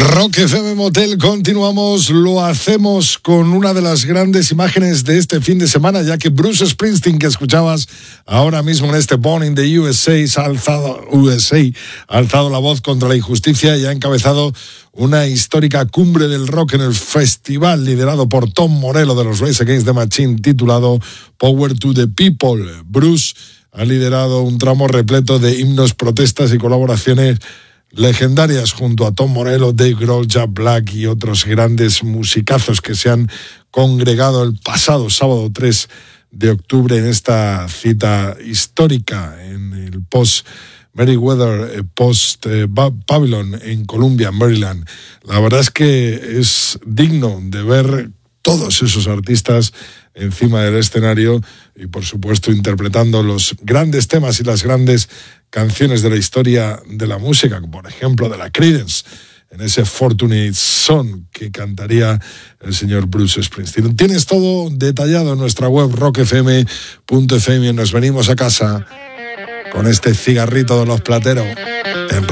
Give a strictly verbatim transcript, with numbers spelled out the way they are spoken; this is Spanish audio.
Rock F M Motel, continuamos, lo hacemos con una de las grandes imágenes de este fin de semana, ya que Bruce Springsteen, que escuchabas ahora mismo en este Born in the U S A, ha alzado, U S A, ha alzado la voz contra la injusticia y ha encabezado una histórica cumbre del rock en el festival liderado por Tom Morello de los Rage Against the Machine, titulado Power to the People. Bruce ha liderado un tramo repleto de himnos, protestas y colaboraciones legendarias junto a Tom Morello, Dave Grohl, Jack Black y otros grandes musicazos que se han congregado el pasado sábado tres de octubre en esta cita histórica en el post Meriwether, post eh, Babylon en Columbia, Maryland. La verdad es que es digno de ver todos esos artistas encima del escenario y, por supuesto, interpretando los grandes temas y las grandes canciones de la historia de la música, por ejemplo, de la Creedence, en ese Fortunate Son que cantaría el señor Bruce Springsteen. Tienes todo detallado en nuestra web rock f m punto f m y nos venimos a casa con este cigarrito de los Plateros.